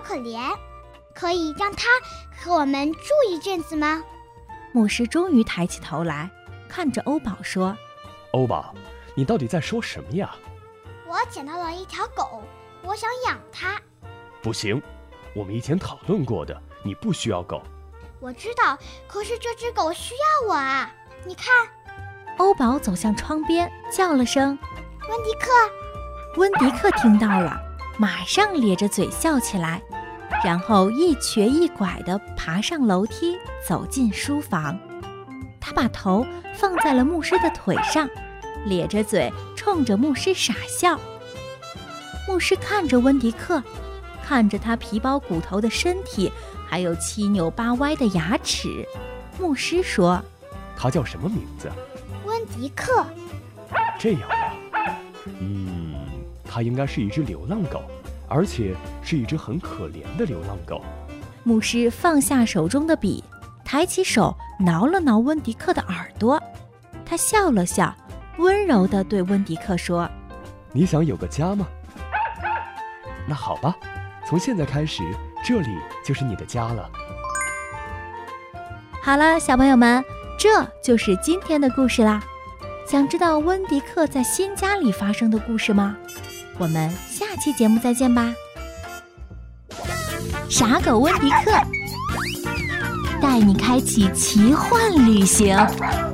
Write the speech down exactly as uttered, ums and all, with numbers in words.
可怜，可以让他和我们住一阵子吗？ 牧师终于抬起头来，看着欧宝说： 欧宝，你到底在说什么呀？ 我捡到了一条狗，我想养它。 不行，我们以前讨论过的，你不需要狗。 我知道，可是这只狗需要我啊！你看， 欧宝走向窗边，叫了声温迪克。 温迪克听到了，马上咧着嘴笑起来，然后一瘸一拐地爬上楼梯，走进书房。他把头放在了牧师的腿上，咧着嘴冲着牧师傻笑。牧师看着温迪克，看着他皮包骨头的身体，还有七扭八歪的牙齿。牧师说： 他叫什么名字？ 温迪克。 这样吧，嗯，他应该是一只流浪狗，而且是一只很可怜的流浪狗。 牧师放下手中的笔，抬起手挠了挠温迪克的耳朵。他笑了笑，温柔地对温迪克说： 你想有个家吗？那好吧，从现在开始，这里就是你的家了。 好了，小朋友们，这就是今天的故事啦。想知道温迪克在新家里发生的故事吗？我们下期节目再见吧。傻狗温迪克带你开启奇幻旅行。